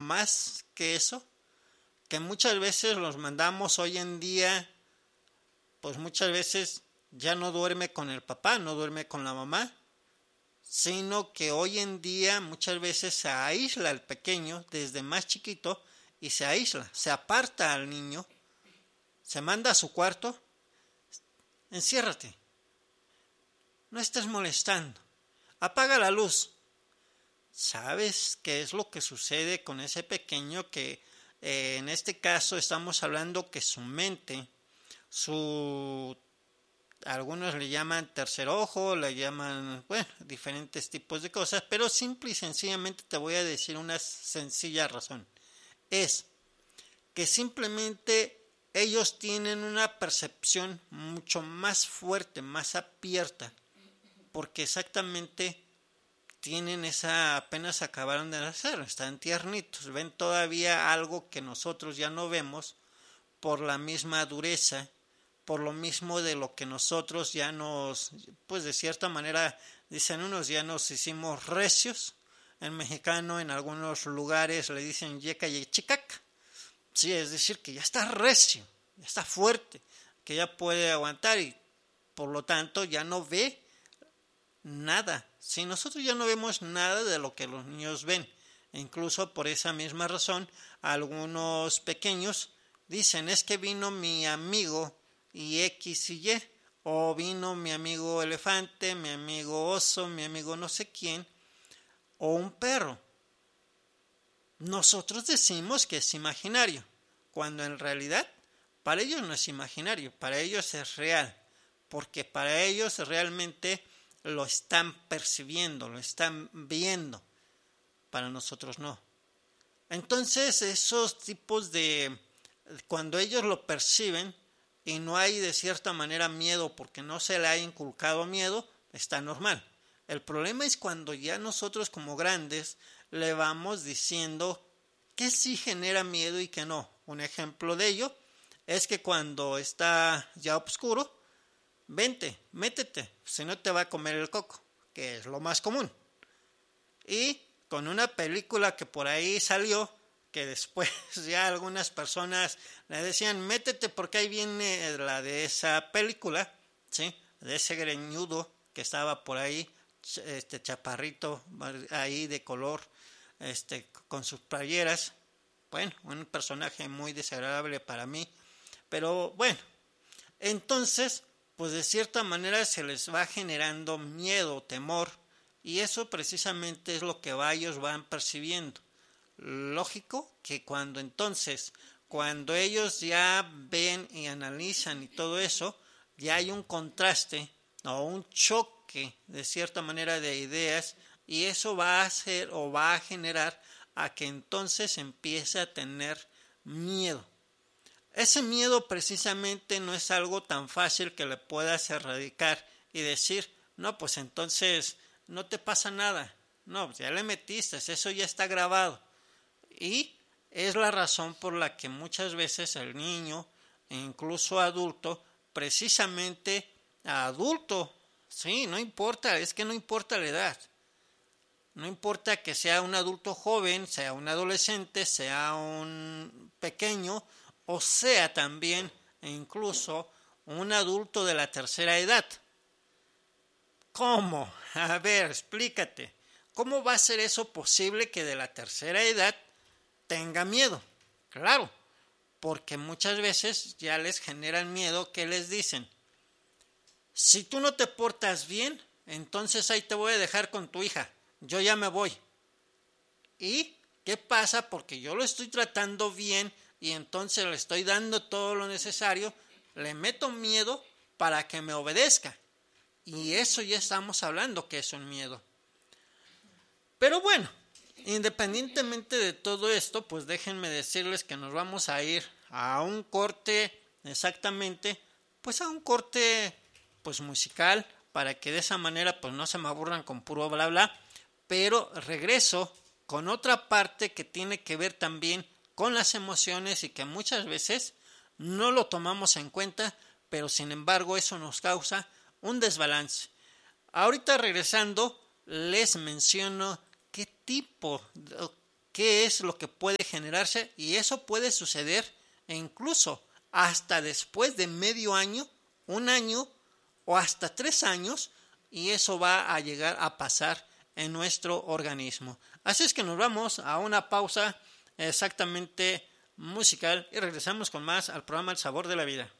más que eso, que muchas veces los mandamos hoy en día, pues muchas veces ya no duerme con el papá, no duerme con la mamá, sino que hoy en día muchas veces se aísla al pequeño desde más chiquito y se aísla, se aparta al niño, se manda a su cuarto, enciérrate, no estés molestando, apaga la luz. ¿Sabes qué es lo que sucede con ese pequeño que en este caso estamos hablando que su mente, algunos le llaman tercer ojo, le llaman, diferentes tipos de cosas, pero simple y sencillamente te voy a decir una sencilla razón. Es que simplemente ellos tienen una percepción mucho más fuerte, más abierta, porque exactamente tienen apenas acabaron de nacer, están tiernitos, ven todavía algo que nosotros ya no vemos por la misma dureza, por lo mismo de lo que nosotros ya pues de cierta manera, dicen unos, ya nos hicimos recios. En mexicano en algunos lugares le dicen yeca y chicac. Sí, es decir, que ya está recio, ya está fuerte, que ya puede aguantar y por lo tanto ya no ve nada. Si nosotros ya no vemos nada de lo que los niños ven, e incluso por esa misma razón, algunos pequeños dicen, es que vino mi amigo y X y Y, o vino mi amigo elefante, mi amigo oso, mi amigo no sé quién, o un perro. Nosotros decimos que es imaginario, cuando en realidad para ellos no es imaginario, para ellos es real, porque para ellos realmente lo están percibiendo, lo están viendo, para nosotros no. Entonces esos tipos cuando ellos lo perciben y no hay de cierta manera miedo porque no se le ha inculcado miedo, está normal. El problema es cuando ya nosotros como grandes le vamos diciendo que sí genera miedo y que no. Un ejemplo de ello es que cuando está ya oscuro, vente, métete, si no te va a comer el coco, que es lo más común. Y con una película que por ahí salió, que después ya algunas personas le decían, métete porque ahí viene la de esa película, ¿sí? De ese greñudo que estaba por ahí, chaparrito ahí de color, con sus playeras. Bueno, un personaje muy desagradable para mí, pero bueno, entonces pues de cierta manera se les va generando miedo, temor, y eso precisamente es lo que ellos van percibiendo. Lógico que cuando ellos ya ven y analizan y todo eso, ya hay un contraste o un choque de cierta manera de ideas, y eso va a hacer o va a generar a que entonces empiece a tener miedo. Ese miedo precisamente no es algo tan fácil que le puedas erradicar y decir, no, pues entonces no te pasa nada. No, ya le metiste, eso ya está grabado. Y es la razón por la que muchas veces el niño, e incluso adulto, precisamente adulto, sí, no importa, es que no importa la edad. No importa que sea un adulto joven, sea un adolescente, sea un pequeño, o sea también incluso un adulto de la tercera edad. ¿Cómo? A ver, explícate. ¿Cómo va a ser eso posible que de la tercera edad tenga miedo? Claro, porque muchas veces ya les generan miedo que les dicen, si tú no te portas bien, entonces ahí te voy a dejar con tu hija, yo ya me voy. ¿Y qué pasa? Porque yo lo estoy tratando bien y entonces le estoy dando todo lo necesario, le meto miedo para que me obedezca. Y eso ya estamos hablando que es un miedo. Pero bueno, independientemente de todo esto, pues déjenme decirles que nos vamos a ir a un corte exactamente, pues a un corte pues musical, para que de esa manera pues no se me aburran con puro bla bla, pero regreso con otra parte que tiene que ver también con las emociones y que muchas veces no lo tomamos en cuenta, pero sin embargo eso nos causa un desbalance. Ahorita regresando les menciono qué tipo qué es lo que puede generarse, y eso puede suceder incluso hasta después de medio año, un año o hasta 3 años, y eso va a llegar a pasar en nuestro organismo. Así es que nos vamos a una pausa exactamente musical y regresamos con más al programa El Sabor de la Vida.